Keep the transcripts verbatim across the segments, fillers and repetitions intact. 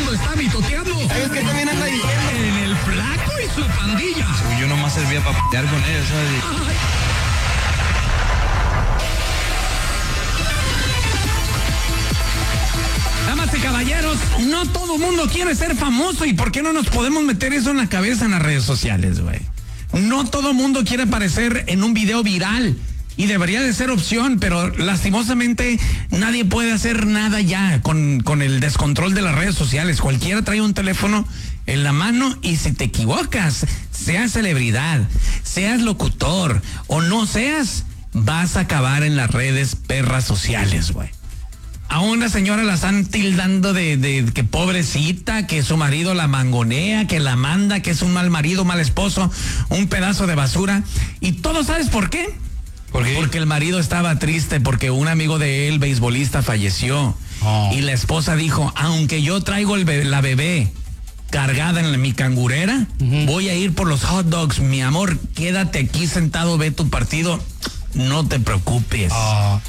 lo está mitoteando. Es que también anda diciendo. En el Flaco y su pandilla. Yo nomás servía para p***ar con ellos, ¿sabes? Ay. Damas y caballeros, no todo mundo quiere ser famoso. ¿Y por qué no nos podemos meter eso en la cabeza en las redes sociales, güey? No todo mundo quiere aparecer en un video viral. Y debería de ser opción, pero lastimosamente nadie puede hacer nada ya con, con el descontrol de las redes sociales. Cualquiera trae un teléfono en la mano y si te equivocas, seas celebridad, seas locutor o no seas, vas a acabar en las redes perras sociales, güey. A una señora la están tildando de, de, de que pobrecita, que su marido la mangonea, que la manda, que es un mal marido, mal esposo, un pedazo de basura. ¿Y todo sabes por qué? ¿Por qué? Porque el marido estaba triste porque un amigo de él, beisbolista, falleció. Oh. Y la esposa dijo, aunque yo traigo el bebé, la bebé cargada en mi cangurera, uh-huh. voy a ir por los hot dogs. Mi amor, quédate aquí sentado, ve tu partido, no te preocupes. Oh.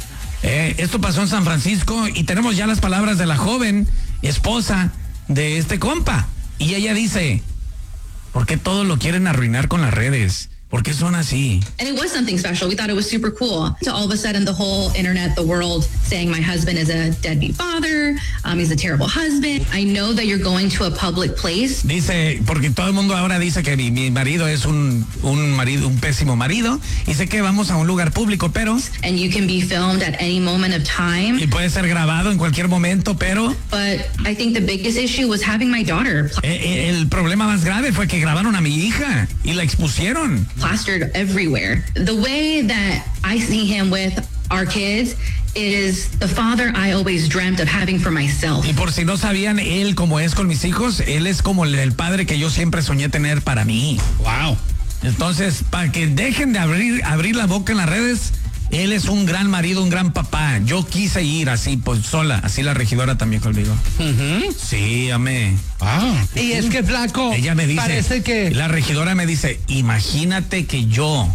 Eh, esto pasó en San Francisco y tenemos ya las palabras de la joven esposa de este compa. Y ella dice, ¿por qué todo lo quieren arruinar con las redes? ¿Por qué son así? And it was something special. We thought it was super cool. So all of a sudden, the whole internet, the world, saying my husband is a deadbeat father, um, he's a terrible husband. I know that you're going to a public place. Dice, porque todo el mundo ahora dice que mi, mi marido es un, un marido, un pésimo marido. Y sé que vamos a un lugar público, pero... And you can be filmed at any moment of time. Y puede ser grabado en cualquier momento, pero... But I think the biggest issue was having my daughter. Eh, el problema más grave fue que grabaron a mi hija y la expusieron. Plastered everywhere. The way that I see him with our kids is the father I always dreamt of having for myself. Y por si no sabían, él como es con mis hijos, él es como el, el padre que yo siempre soñé tener para mí. Wow. Entonces, para que dejen de abrir, abrir la boca en las redes, él es un gran marido, un gran papá. Yo quise ir así, pues sola, así la regidora también conmigo. Uh-huh. Sí, amé. Ah, y es que Flaco, ella me dice, parece que... La regidora me dice, imagínate que yo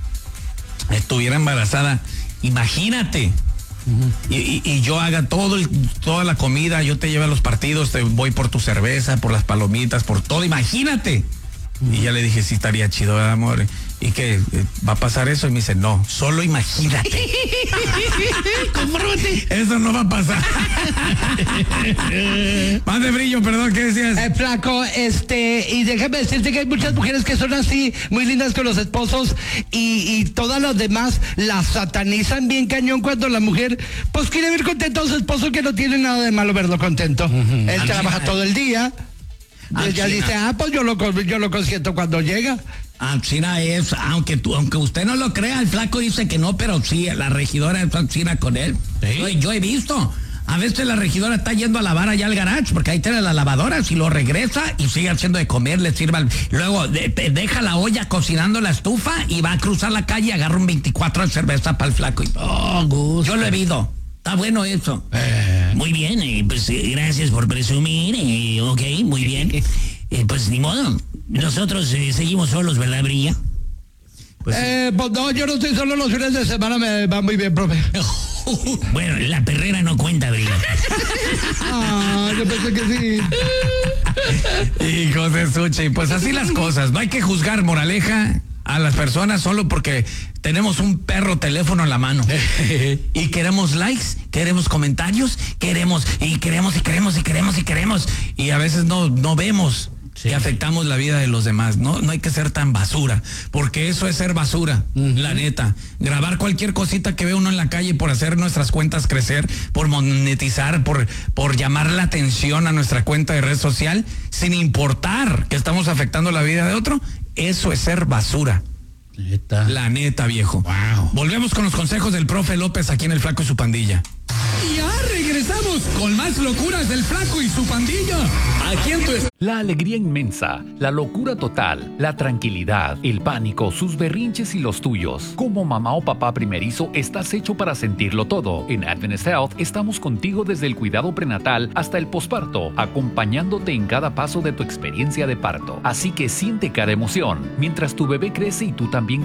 estuviera embarazada, imagínate. Uh-huh. y, y, y yo haga todo el, toda la comida, yo te llevo a los partidos, te voy por tu cerveza, por las palomitas, por todo, imagínate. Uh-huh. Y ya le dije, sí, estaría chido, amor. ¿Y qué? ¿Va a pasar eso? Y me dice, no, solo imagínate. Compárate. Eso no va a pasar. Más de brillo, perdón, ¿qué decías? Eh, Flaco, este, y déjame decirte que hay muchas mujeres que son así, muy lindas con los esposos, y, y todas las demás las satanizan bien cañón cuando la mujer, pues quiere ver contento a su esposo, que no tiene nada de malo verlo contento. Uh-huh. Él trabaja todo el día. Ella dice, ah, pues yo lo, yo lo consiento cuando llega. Alcina es, aunque tú, aunque usted no lo crea, el Flaco dice que no, pero sí, la regidora es Alcina con él. ¿Sí? Yo, yo he visto. A veces la regidora está yendo a lavar allá al garage, porque ahí tiene la lavadora, si lo regresa y sigue haciendo de comer, le sirva. Luego de, de, deja la olla cocinando la estufa y va a cruzar la calle y agarra un veinticuatro de cerveza para el Flaco. Y, oh, gusto. Yo lo he visto. Está bueno eso. Eh. Muy bien, eh, pues gracias por presumir. Eh, ok, muy bien. Eh, pues ni modo. Nosotros eh, seguimos solos, ¿verdad, Brilla? Pues, eh, pues no, yo no estoy solo, los fines de semana me va muy bien, profe. Bueno, la perrera no cuenta, Brilla. Ah, yo pensé que sí. Hijos de Suchi, pues así las cosas. No hay que juzgar, moraleja, a las personas solo porque tenemos un perro teléfono en la mano. Y queremos likes, queremos comentarios, queremos y queremos y queremos y queremos y queremos. Y a veces no, no vemos. Sí. Y afectamos la vida de los demás. No, no hay que ser tan basura, porque eso es ser basura, uh-huh. La neta. Grabar cualquier cosita que ve uno en la calle por hacer nuestras cuentas crecer, por monetizar, por, por llamar la atención a nuestra cuenta de red social, sin importar que estamos afectando la vida de otro, eso es ser basura. Neta. La neta, viejo. Wow. Volvemos con los consejos del profe López aquí en El Flaco y su pandilla. Ya regresamos con más locuras del Flaco y su pandilla. Aquí en tu... La alegría inmensa, la locura total, la tranquilidad, el pánico, sus berrinches y los tuyos. Como mamá o papá primerizo, estás hecho para sentirlo todo. En Adventist Health estamos contigo desde el cuidado prenatal hasta el posparto, acompañándote en cada paso de tu experiencia de parto. Así que siente cada emoción, mientras tu bebé crece y tú también